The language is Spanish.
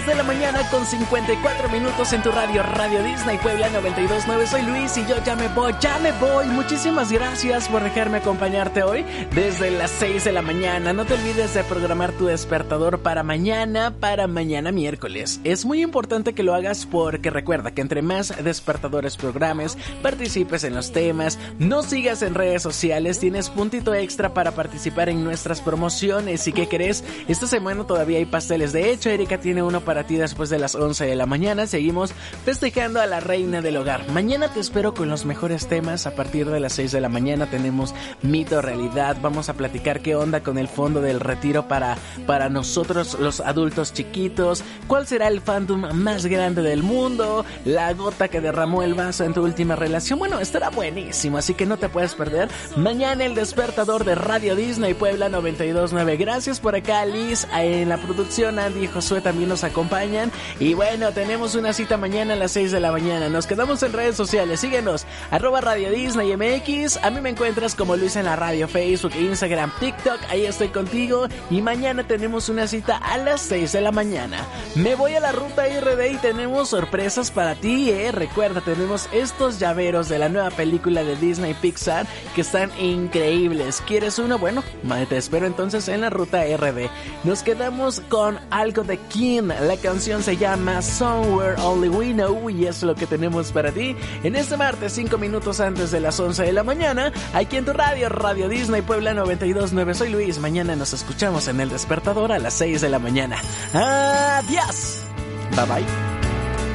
De la mañana con 54 minutos en tu radio, Radio Disney Puebla 92.9. Soy Luis y yo ya me voy. Muchísimas gracias por dejarme acompañarte hoy desde las 6 de la mañana. No te olvides de programar tu despertador para mañana miércoles. Es muy importante que lo hagas porque recuerda que entre más despertadores programes, participes en los temas, nos sigas en redes sociales, tienes puntito extra para participar en nuestras promociones. ¿Y qué crees? Esta semana todavía hay pasteles. De hecho, Erika tiene uno para ti después de las 11 de la mañana. Seguimos festejando a la reina del hogar. Mañana te espero con los mejores temas. A partir de las 6 de la mañana tenemos mito o realidad. Vamos a platicar qué onda con el fondo del retiro para nosotros los adultos chiquitos. ¿Cuál será el fandom más grande del mundo? La gota que derramó el vaso en tu última relación. Bueno, estará buenísimo, así que no te puedes perder. Mañana el despertador de Radio Disney Puebla 92.9. Gracias por acá, Liz. En la producción, Andy y Josué también nos acompañan. Y bueno, tenemos una cita mañana a las 6 de la mañana. Nos quedamos en redes sociales. Síguenos, @Radio Disney MX. A mí me encuentras como Luis en la radio, Facebook, Instagram, TikTok. Ahí estoy contigo. Y mañana tenemos una cita a las 6 de la mañana. Me voy a la ruta RD y tenemos sorpresas para ti, Recuerda, tenemos estos llaveros de la nueva película de Disney Pixar que están increíbles. ¿Quieres uno? Bueno, te espero entonces en la ruta RD. Nos quedamos con algo de King. La canción se llama Somewhere Only We Know y es lo que tenemos para ti en este martes, 5 minutos antes de las 11 de la mañana, aquí en tu radio, Radio Disney Puebla 92.9. Soy Luis, mañana nos escuchamos en el despertador a las 6 de la mañana. ¡Adiós! Bye bye.